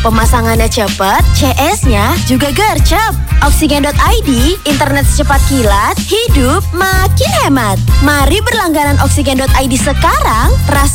Pemasangannya cepat, CS-nya juga gercep. Oksigen.id, internet secepat kilat, hidup makin hemat. Mari berlangganan Oksigen.id sekarang, rasakan